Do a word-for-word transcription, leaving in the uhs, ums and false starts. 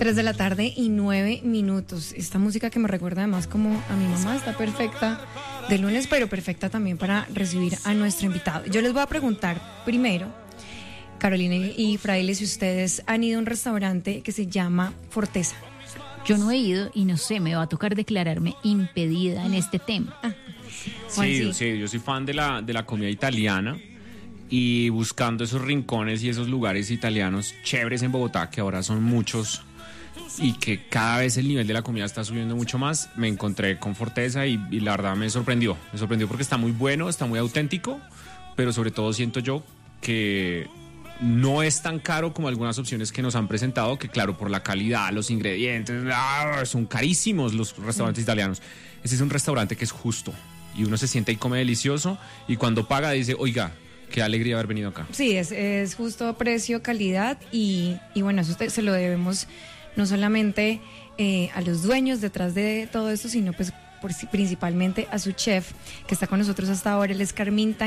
Tres de la tarde y nueve minutos. Esta música que me recuerda además como a mi mamá está perfecta de lunes, pero perfecta también para recibir a nuestro invitado. Yo les voy a preguntar primero, Carolina y Fraile, si ustedes han ido a un restaurante que se llama Forteza. Yo no he ido y no sé, me va a tocar declararme impedida en este tema. Ah. Juan, sí, sí, sí, yo soy fan de la, de la comida italiana y buscando esos rincones y esos lugares italianos chéveres en Bogotá, que ahora son muchos y que cada vez el nivel de la comida está subiendo mucho más, me encontré con Forteza y, y la verdad me sorprendió. Me sorprendió porque está muy bueno, está muy auténtico, pero sobre todo siento yo que no es tan caro como algunas opciones que nos han presentado, que claro, por la calidad, los ingredientes, ¡ah!, son carísimos los restaurantes mm. italianos. Este es un restaurante que es justo y uno se siente y come delicioso y cuando paga dice, oiga, qué alegría haber venido acá. Sí, es, es justo precio, calidad y, y bueno, eso se lo debemos no solamente eh, a los dueños detrás de todo esto, sino pues por, principalmente a su chef que está con nosotros hasta ahora, él es Carmín